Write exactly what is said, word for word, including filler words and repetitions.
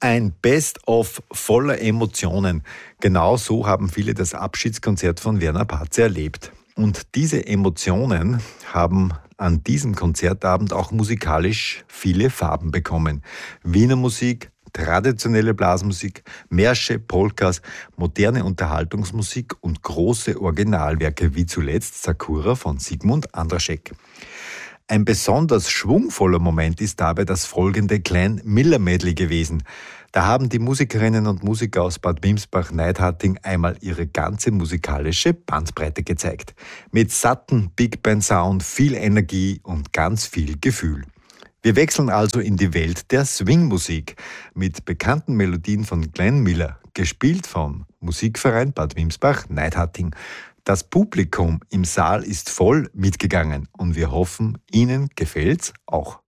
Ein Best-of voller Emotionen. Genau so haben viele das Abschiedskonzert von Werner Patzer erlebt. Und diese Emotionen haben an diesem Konzertabend auch musikalisch viele Farben bekommen. Wiener Musik, traditionelle Blasmusik, Märsche, Polkas, moderne Unterhaltungsmusik und große Originalwerke wie zuletzt Sakura von Sigmund Andraschek. Ein besonders schwungvoller Moment ist dabei das folgende Klein-Miller-Medley gewesen. Da haben die Musikerinnen und Musiker aus Bad Mimsbach-Neidharting einmal ihre ganze musikalische Bandbreite gezeigt. Mit satten Big Band Sound, viel Energie und ganz viel Gefühl. Wir wechseln also in die Welt der Swing-Musik mit bekannten Melodien von Glenn Miller, gespielt vom Musikverein Bad Mimsbach-Neidharting. Das Publikum im Saal ist voll mitgegangen und wir hoffen, Ihnen gefällt's auch.